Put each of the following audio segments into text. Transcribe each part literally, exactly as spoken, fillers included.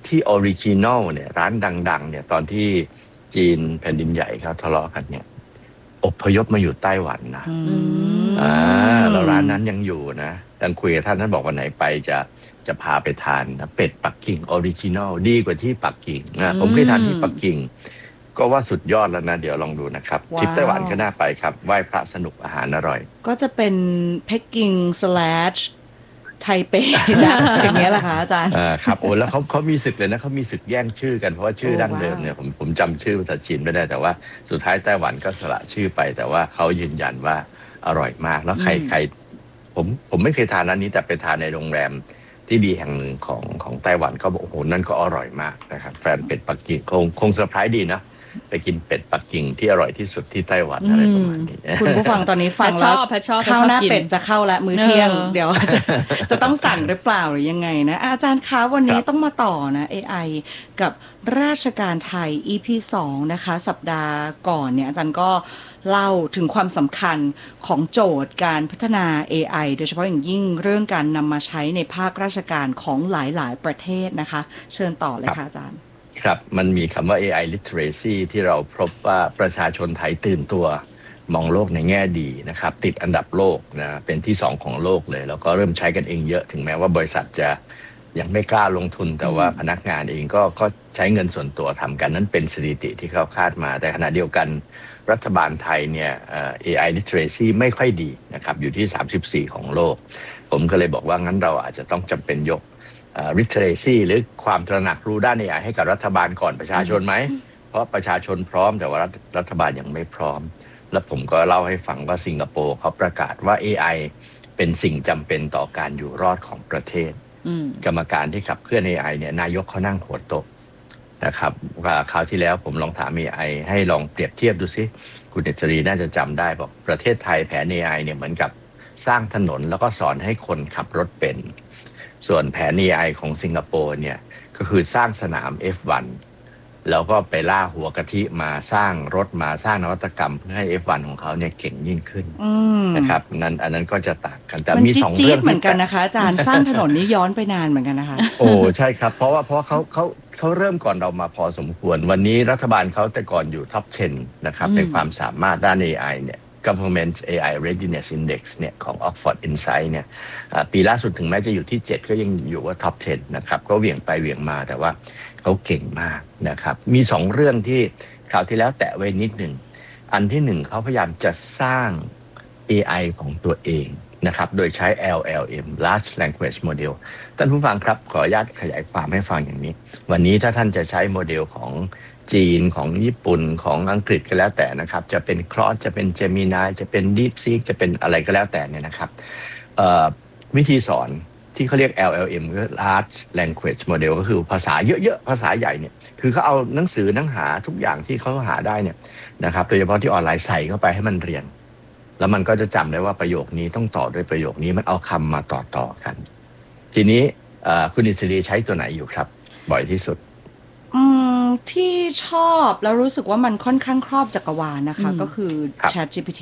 ที่ออริจินอลเนี่ยร้านดังๆเนี่ยตอนที่จีนแผ่นดินใหญ่เขาทะเลาะกันเนี่ยอพยพมาอยู่ไต้หวันนะอือืมอ่าแล้วร้านนั้นมยังอยู่นะยังคุยกับท่านท่านบอกวันไหนไปจะจะพาไปทานนะเป็ดปักกิ่งออริจินอลดีกว่าที่ปักกิ่งอืนะผมเคยทานที่ปักมกิ่งก็ว่าสุดยอดแล้วนะ เดี๋ยวลองดูนะครับทริปว้าไต้หวันวก็น่าไปครับไหว้พระสนุกอาหารอร่อยก็จะเป็นปักกิ่ง slash ไทเปนะอย่างเงี้ยแหละคะอาจารย์อ่าครับโอ้แล้วเขาเขามีศึกเลยนะเขามีศึกแย่งชื่อกันเพราะว่าชื่อโอ้ดั้งเดิมว้าวเนี่ยผมผมจำชื่อภาษาจีนไม่ได้แต่ว่าสุดท้ายไต้หวันก็สละชื่อไป แต่ว่าเขายืนยันว่าอร่อยมาก แล้วอืใครมใครผมผมไม่เคยทานร้านนี้แต่ไปทานในโรงแรมที่ดีแห่งหนึ่งของของไต้หวันเขาบอกโอ้โหนั่นก็อร่อยมากนะครับแฟนเป็ดปักกิ่งคงคงเซอร์ไพรส์ดีนะไปกินเป็ดปักกิ่งที่อร่อยที่สุดที่ไต้หวันอือะไรปมระมาณนี้คุณผู้ฟังตอนนี้แพฟัทงชแล้อวบแพทชอบแพทข้าชวอบหน้ากินเป็ดจะเข้าแล้วมื้อเอเที่ยงอเดี๋ยว จะจะต้องสั่งหรือเปล่าหรือยังไงนะอาจารย์คะวันคนี้รับต้องมาต่อนะ เอ ไอ กับราชการไทย อี พี สองนะคะสัปดาห์ก่อนเนี่ยอาจารย์ก็เล่าถึงความสำคัญของโจทย์การพัฒนา เอ ไอ โดยเฉพาะอย่างยิ่งเรื่องการนำมาใช้ในภาคราชการของหลาย ๆ ประเทศนะคะ เชิญต่อเลยค่ะอาจารย์ครับมันมีคำว่า เอ ไอ literacy ที่เราพบว่าประชาชนไทยตื่นตัวมองโลกในแง่ดีนะครับติดอันดับโลกนะเป็นที่สองของโลกเลย แล้วก็เริ่มใช้กันเองเยอะถึงแม้ว่าบริษัทจะยังไม่กล้าลงทุน แต่ว่าพนักงานเองก็ก็ใช้เงินส่วนตัวทำกันนั้นเป็นสถิติที่เขาคาดมา แต่ขณะเดียวกันรัฐบาลไทยเนี่ยเอ่อ เอ ไอ literacy ไม่ค่อยดีนะครับอยู่ที่สามสิบสี่ของโลก ผมก็เลยบอกว่างั้นเราอาจจะต้องจำเป็นยกเอ่อ literacy หรือความตระหนักรู้ด้าน เอ ไอ ให้กับรัฐบาลก่อนประชาชนไหม เพราะประชาชนพร้อมแต่ว่ารัฐรัฐบาลยังไม่พร้อม แล้วผมก็เล่าให้ฟังว่าสิงคโปร์เขาประกาศว่า เอ ไอ เป็นสิ่งจำเป็นต่อการอยู่รอดของประเทศอืมกรรมการที่ขับเคลื่อน เอ ไอ เนี่ยนายกเขานั่งหัวโต๊ะนะครับว่าคราวที่แล้วผมลองถาม เอ ไอ ให้ลองเปรียบเทียบดูซิคุณเดชรีน่าจะจำได้บอกประเทศไทยแผน เอ ไอ เนี่ยเหมือนกับสร้างถนนแล้วก็สอนให้คนขับรถเป็น ส่วนแผน เอ ไอ ของสิงคโปร์เนี่ยก็คือสร้างสนาม เอฟ วัน แล้วก็ไปล่าหัวกะทิมาสร้างรถมาสร้างนวัตกรรมเพื่อให้ เอฟ วัน ของเขาเนี่ยเก่งยิ่งขึ้นอืมนะครับนั้นอันนั้นก็จะต่างกันแต่มันมีจี๊สองดเรื่องๆเหมืที่อนกันนะคะอาจารย์สร้างถนนนี่ย้อนไปนานเหมือนกันนะคะโอ้ใช่ครับ เพราะว่าเพราะเขาเขาเขาเริ่มก่อนเรามาพอสมควร วันนี้รัฐบาลเขาแต่ก่อนอยู่ท็อปสิบนะครับอืมในความสามารถด้าน เอ ไอ เนี่ย Government เอ ไอ Readiness Index เนี่ยของ Oxford Insight เนี่ยอ่าปีล่าสุดถึงแม้จะอยู่ที่เจ็ดก็ยังอยู่ว่าท็อปสิบนะครับก็เหวี่ยงไปเหวี่ยงมาแต่ว่าเขาเก่งมากนะครับมีสองเรื่องที่คราวที่แล้วแตะไว้นิดหนึ่งอันที่หนึ่งเขาพยายามจะสร้าง เอ ไอ ของตัวเองนะครับโดยใช้ แอล แอล เอ็ม Large Language Model ท่านผู้ฟังครับขออนุญาตขยายความให้ฟังอย่างนี้ วันนี้ถ้าท่านจะใช้โมเดลของจีนของญี่ปุ่นของอังกฤษก็แล้วแต่นะครับจะเป็น Claude จะเป็น Gemini จะเป็น DeepSeek จะเป็นอะไรก็แล้วแต่เนี่ยนะครับเอ่อวิธีสอนที่เขาเรียก แอล แอล เอ็ม ก็ Large Language Model ก็คือภาษาเยอะๆภาษาใหญ่เนี่ยคือเขาเอาหนังสือหนังหาทุกอย่างที่เขาหาได้เนี่ยนะครับโดยเฉพาะที่ออนไลน์ใส่เข้าไปให้มันเรียน แล้วมันก็จะจำได้ว่าประโยคนี้ต้องต่อด้วยประโยคนี้มันเอาคำมาต่อต่อกัน ทีนี้เอ่อคุณอิสรีใช้ตัวไหนอยู่ครับ บ่อยที่สุดอืมที่ชอบแล้วรู้สึกว่ามันค่อนข้างครอบจักรวาลนะคะอืมก็คือครับ ChatGPT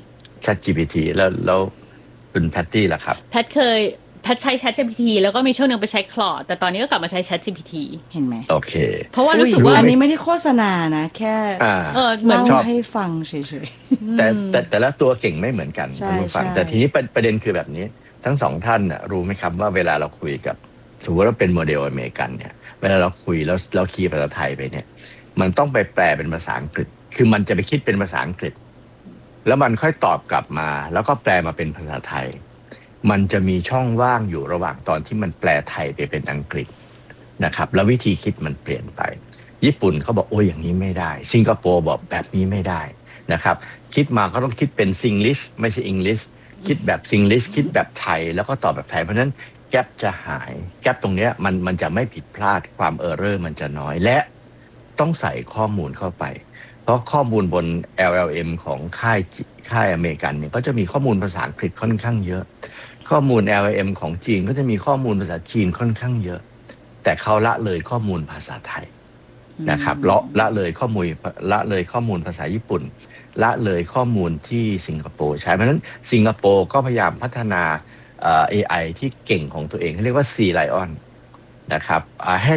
ChatGPT แล้วแล้วคุณแพตตี้ล่ะครับแพทเคยแพทใช้ ChatGPT แล้วก็มีช่วงหนึงไปใช้ Claude แต่ตอนนี้ก็กลับมาใช้ ChatGPT เห็นไหมโอเคเพราะว่ารู้สึกว่าอันนี้ไม่ได้โฆษณานะ แค่อ่าเออเหมือนเล่าชอบให้ฟังเฉยแต่แต่แต่ละตัวเก่งไม่เหมือนกันใช่ท่านผู้ฟังใช่แต่ทีนี้ประประเด็นคือแบบนี้ ทั้งสองท่านน่ะรู้ไหมครับว่าเวลาเราคุยกับสมมติว่าเป็นโมเดลอเมริกันเนี่ยเวลาเราคุยแล้วเราคีย์ภาษาไทยไปเนี่ยมันต้องไปแปลเป็นภาษาอังกฤษ คือมันจะไปคิดเป็นภาษาอังกฤษ แล้วมันค่อยตอบกลับมา แล้วก็แปลมาเป็นภาษาไทย มันจะมีช่องว่างอยู่ระหว่างตอนที่มันแปลไทยไปเป็นอังกฤษนะครับแล้ววิธีคิดมันเปลี่ยนไป ญี่ปุ่นเขาบอกโอ้ยอย่างนี้ไม่ได้ สิงคโปร์บอกแบบนี้ไม่ได้นะครับคิดมาก็ต้องคิดเป็นซิงลิชไม่ใช่อังกฤษคิดแบบซิงลิชคิดแบบไทยแล้วก็ตอบแบบไทยเพราะฉะนั้นแกปจะหายแกปตรงเนี้ยมันมันจะไม่ผิดพลาดความเออร์เรอร์มันจะน้อยและต้องใส่ข้อมูลเข้าไป เพราะข้อมูลบน แอล แอล เอ็ม ของค่ายจิค่ายอเมริกันเนี่ยก็จะมีข้อมูลภาษาอังกฤษค่อนข้างเยอะ ข้อมูล แอล แอล เอ็ม ของจีนก็จะมีข้อมูลภาษาจีนค่อนข้างเยอะ แต่เขาละเลยข้อมูลภาษาไทยนะครับละละเลยข้อมูลละเลยข้อมูลภาษาญี่ปุ่น ละเลยข้อมูลที่สิงคโปร์ใช้เพราะฉะนั้นสิงคโปร์ก็พยายามพัฒนาเอ่อ เอ ไอ ที่เก่งของตัวเองเขาเรียกว่า Sea Lion นะครับอ่าให้